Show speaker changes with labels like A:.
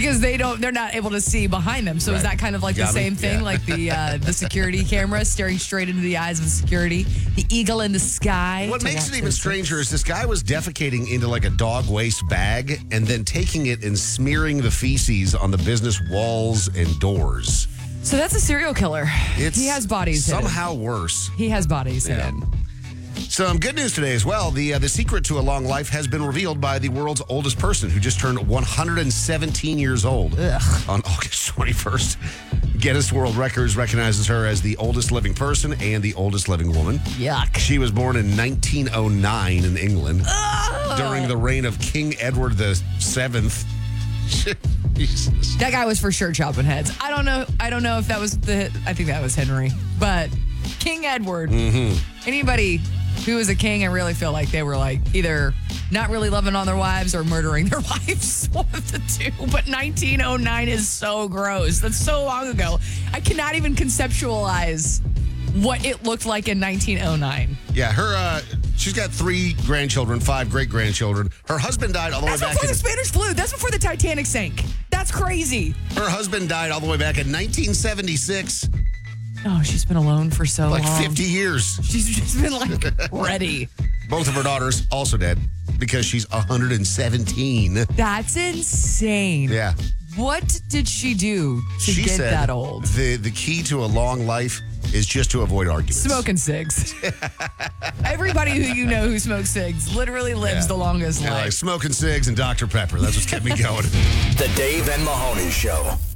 A: Because they're not able to see behind them. So is that kind of like the same thing? Like the security camera staring straight into the eyes of security? The eagle in the sky?
B: What makes it even stranger is this guy was defecating into like a dog waste bag and then taking it and smearing the feces on the business walls and doors.
A: So that's a serial killer. He has bodies
B: somehow worse.
A: He has bodies hidden.
B: Some good news today as well. The secret to a long life has been revealed by the world's oldest person who just turned 117 years old on August 21st. Guinness World Records recognizes her as the oldest living person and the oldest living woman.
A: Yuck.
B: She was born in 1909 in England during the reign of King Edward VII. Jesus.
A: That guy was for sure chopping heads. I don't know if that was I think that was Henry. But King Edward. Anybody who was a king, I really feel like they were like either not really loving on their wives or murdering their wives. One of the two. But 1909 is so gross. That's so long ago. I cannot even conceptualize what it looked like in 1909.
B: Yeah, she's got 3 grandchildren, 5 great-grandchildren. Her husband died all the way back
A: That's before the Spanish flu. That's before the Titanic sank. That's crazy.
B: Her husband died all the way back in 1976.
A: Oh, she's been alone for so long.
B: Like 50 years.
A: She's just been like ready.
B: Both of her daughters also dead because she's 117.
A: That's insane.
B: Yeah.
A: What did she do to
B: She
A: get
B: said
A: that old?
B: The key to a long life is just to avoid arguments.
A: Smoking cigs. Everybody who you know who smokes cigs literally lives the longest life.
B: Like smoking cigs and Dr. Pepper. That's what's kept me going.
C: The Dave and Mahoney Show.